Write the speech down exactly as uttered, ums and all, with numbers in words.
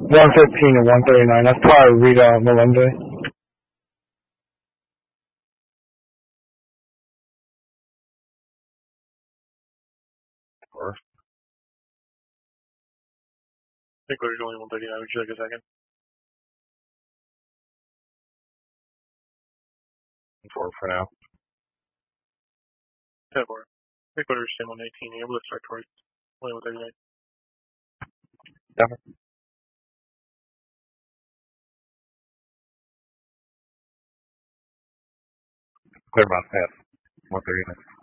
one fifteen and one thirty-nine. That's probably Rita Melendez. First. I think there's only one thirty-nine. Would you like a second? Four for now. Yeah, four. Three quarters, same one eighteen. You're able to start towards only one thirty-nine. Definitely. Clear mouth path. one thirty-nine.